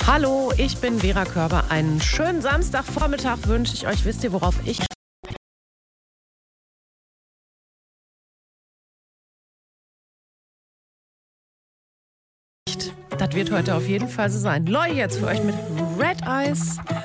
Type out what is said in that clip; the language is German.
Hallo, ich bin Vera Körber. Einen schönen Samstagvormittag wünsche ich euch. Wisst ihr, worauf ich... Das wird heute auf jeden Fall so sein. Loi jetzt für euch mit Red Eyes